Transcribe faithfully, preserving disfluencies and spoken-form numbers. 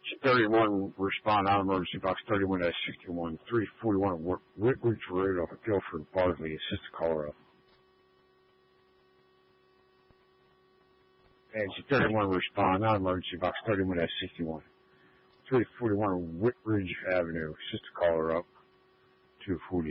thirty-one, respond on emergency box thirty-one dash sixty-one, three forty-one Whitridge Road off of Guilford, Bardley. Assist the caller up. Agency thirty-one, respond on emergency box thirty-one dash sixty-one, three forty-one Whitridge Avenue. Assist the caller up. two forty